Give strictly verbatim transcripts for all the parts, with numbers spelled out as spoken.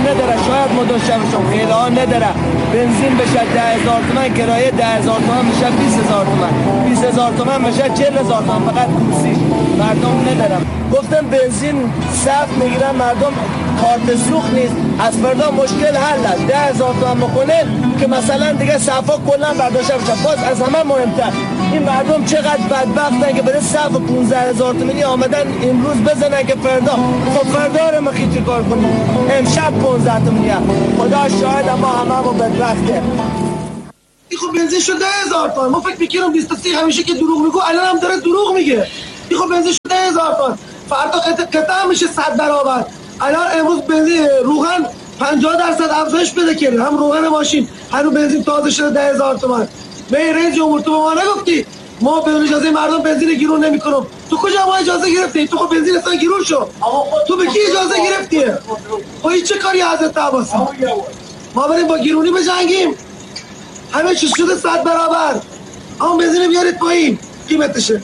نداره، شاید ما داشته باشم خیلی ها نداره. بنزین بشه ده هزار تومن، کرایه ده هزار تومن بشه بیست هزار تومن، بیست هزار تومن بشه چهل هزار تومن، فقط کوسی مردم ندارم. گفتم بنزین صف میگیرن مردم، کارت سوخت نیست، از فردا مشکل حل است. ده هزار تومن بکنه که مثلا دیگه صفا کلا برداشته بشه. باز از همه مهمتر این مردم چقدر بدبختن که برای صف پانزده هزار تومانی آمدن امروز بزنن که فردا، خب فردا رو مخی چی کار کنیم؟ امشب پانزده تومانی خدا شاهد ما همه ما بدبخته. این خب بنزین شد ده هزار تومن. ما فکر میکنم بیست و سه همیشه که دروغ میگو، الان هم داره دروغ میگه. این خب بنزین شد ده هزار تومن، فردا قطعا میشه صد برابر. الان امروز بنزین روغن پنجاه درصد افزایش پیدا کرده، هم روغن ماشین هنوز بنزین تازه شده ده هزار تومن. به رئیس جمهور تو به ما نگفتی ما بدون اجازه مردم بنزین گیرون نمیکنم؟ تو کجا ما اجازه گرفتی؟ تو خب بنزین اصلا گیرون شو. تو به کی اجازه گرفتی؟ خب این چه کاری حضرت عباسی؟ ما بریم با گیرونی بجنگیم؟ همه چیز شده صد برابر. اما بنزین بیارید پایین قیمتشه.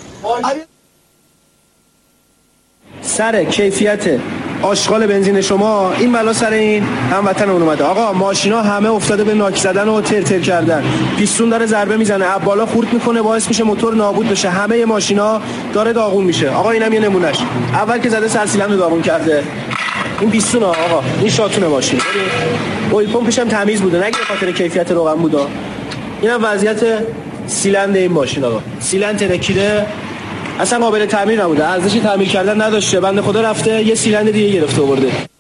سر کیفیت آشغال بنزین شما این بلا سر این هموطن اون اومده. آقا ماشینا همه افتاده به ناک زدن و ترتر کردن، پیستون داره ضربه میزنه، از بالا خورد میکنه، باعث میشه موتور نابود بشه، همه ماشینا داره داغون میشه. آقا اینم یه نمونهش. اول که زده سرسیلند رو داغون کرده، این پیستون آقا، این شاتون ماشین، اویل پمپش هم تمیز بوده، نگه به خاطر کیفیت روغن بوده. اینم وضعیت سیلند این ماشین. آقا سیلند ترکیده، اصلا قابل تعمیر نبوده، ارزشی تعمیر کردن نداشته. بنده خدا رفته یه سیلند دیگه گرفته آورده.